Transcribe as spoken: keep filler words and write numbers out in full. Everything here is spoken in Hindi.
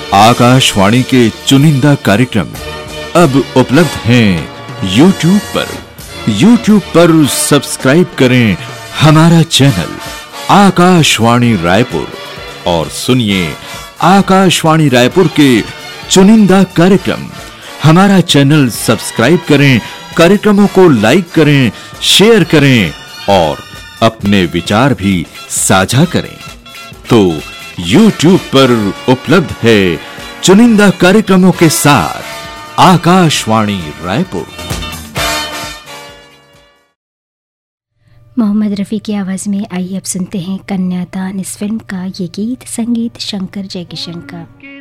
आकाशवाणी के चुनिंदा कार्यक्रम अब उपलब्ध हैं यूट्यूब पर। यूट्यूब पर सब्सक्राइब करें हमारा चैनल आकाशवाणी रायपुर और सुनिए आकाशवाणी रायपुर के चुनिंदा कार्यक्रम। हमारा चैनल सब्सक्राइब करें, कार्यक्रमों को लाइक करें, शेयर करें और अपने विचार भी साझा करें। तो YouTube पर उपलब्ध है चुनिंदा कार्यक्रमों के साथ आकाशवाणी रायपुर। मोहम्मद रफ़ी की आवाज़ में आइए अब सुनते हैं कन्यादान इस फिल्म का ये गीत, संगीत शंकर जयकिशन का।